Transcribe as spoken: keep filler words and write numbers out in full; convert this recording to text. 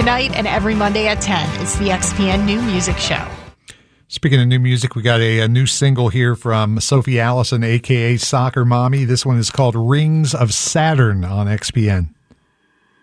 tonight and every Monday at ten. It's the X P N New Music Show. Speaking of new music, we got a, a new single here from Sophie Allison, a k a. Soccer Mommy. This one is called Rings of Saturn on X P N.